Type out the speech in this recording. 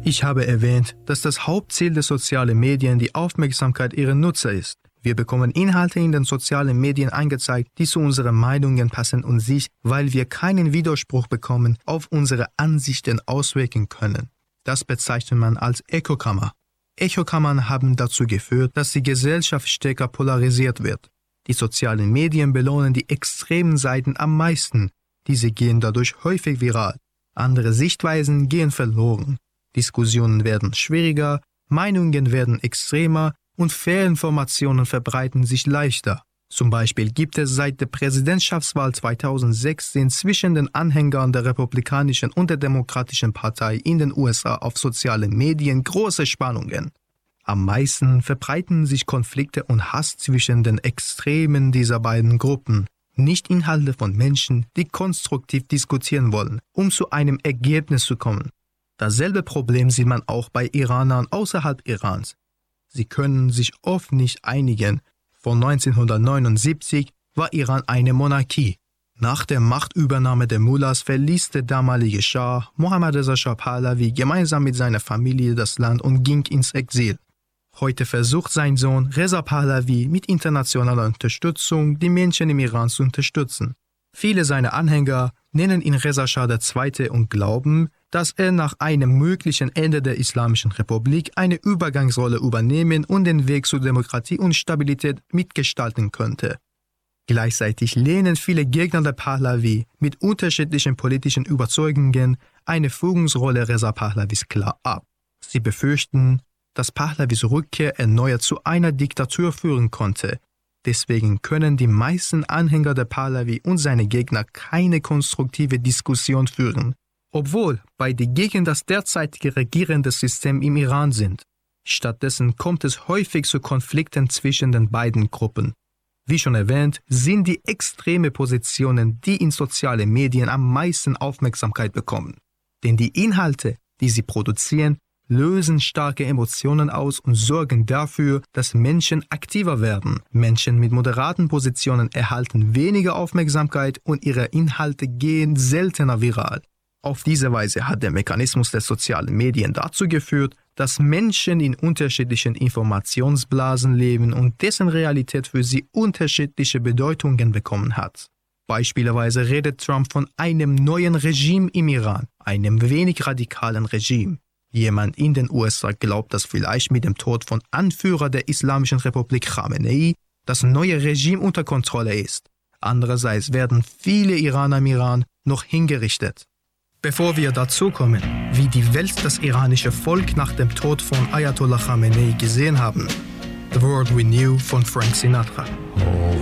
Ich habe erwähnt, dass das Hauptziel der sozialen Medien die Aufmerksamkeit ihrer Nutzer ist. Wir bekommen Inhalte in den sozialen Medien angezeigt, die zu unseren Meinungen passen und sich, weil wir keinen Widerspruch bekommen, auf unsere Ansichten auswirken können. Das bezeichnet man als Echokammer. Echokammern haben dazu geführt, dass die Gesellschaft stärker polarisiert wird. Die sozialen Medien belohnen die extremen Seiten am meisten. Diese gehen dadurch häufig viral. Andere Sichtweisen gehen verloren. Diskussionen werden schwieriger, Meinungen werden extremer und Fehlinformationen verbreiten sich leichter. Zum Beispiel gibt es seit der Präsidentschaftswahl 2016 zwischen den Anhängern der Republikanischen und der Demokratischen Partei in den USA auf sozialen Medien große Spannungen. Am meisten verbreiten sich Konflikte und Hass zwischen den Extremen dieser beiden Gruppen, nicht Inhalte von Menschen, die konstruktiv diskutieren wollen, um zu einem Ergebnis zu kommen. Dasselbe Problem sieht man auch bei Iranern außerhalb Irans. Sie können sich oft nicht einigen. Von 1979 war Iran eine Monarchie. Nach der Machtübernahme der Mullahs verließ der damalige Schah Mohammad Reza Shah Pahlavi gemeinsam mit seiner Familie das Land und ging ins Exil. Heute versucht sein Sohn Reza Pahlavi mit internationaler Unterstützung die Menschen im Iran zu unterstützen. Viele seiner Anhänger nennen ihn Reza Schah II. Und glauben, dass er nach einem möglichen Ende der Islamischen Republik eine Übergangsrolle übernehmen und den Weg zur Demokratie und Stabilität mitgestalten könnte. Gleichzeitig lehnen viele Gegner der Pahlavi mit unterschiedlichen politischen Überzeugungen eine Führungsrolle Reza Pahlavis klar ab. Sie befürchten, dass Pahlavis Rückkehr erneut zu einer Diktatur führen konnte. Deswegen können die meisten Anhänger der Pahlavi und seine Gegner keine konstruktive Diskussion führen, obwohl beide gegen das derzeitige regierende System im Iran sind. Stattdessen kommt es häufig zu Konflikten zwischen den beiden Gruppen. Wie schon erwähnt, sind die extreme Positionen, die in sozialen Medien am meisten Aufmerksamkeit bekommen. Denn die Inhalte, die sie produzieren, lösen starke Emotionen aus und sorgen dafür, dass Menschen aktiver werden. Menschen mit moderaten Positionen erhalten weniger Aufmerksamkeit und ihre Inhalte gehen seltener viral. Auf diese Weise hat der Mechanismus der sozialen Medien dazu geführt, dass Menschen in unterschiedlichen Informationsblasen leben und dessen Realität für sie unterschiedliche Bedeutungen bekommen hat. Beispielsweise redet Trump von einem neuen Regime im Iran, einem wenig radikalen Regime. Jemand in den USA glaubt, dass vielleicht mit dem Tod von Anführer der Islamischen Republik Khamenei das neue Regime unter Kontrolle ist. Andererseits werden viele Iraner im Iran noch hingerichtet. Bevor wir dazu kommen, wie die Welt das iranische Volk nach dem Tod von Ayatollah Khamenei gesehen haben, The World We Knew von Frank Sinatra.